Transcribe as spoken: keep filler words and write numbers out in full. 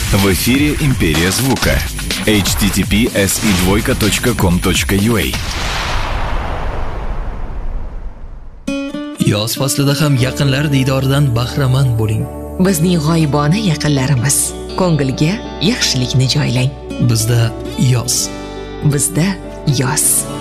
В эфире «Империя звука». эйч ти ти пи эс и двойка точка ком точка ю а. Yoz faslida ham yaqinlar diydoridan bahramand bo'ling. Bizning g'oyibona yaqinlarimiz, ko'ngilga yaxshilikni joylang. Bizda yoz. Bizda yoz.